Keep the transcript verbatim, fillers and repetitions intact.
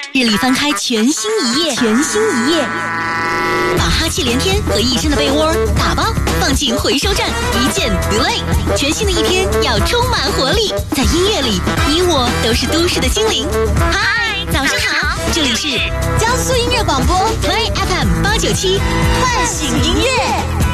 日历翻开全新一页，全新一页，把哈气连天和一身的被窝打包放进回收站，一键 delay。全新的一天要充满活力，在音乐里，你我都是都市的精灵。嗨，早上好，这里是江苏音乐广播 Play F M 八九七，唤醒音乐。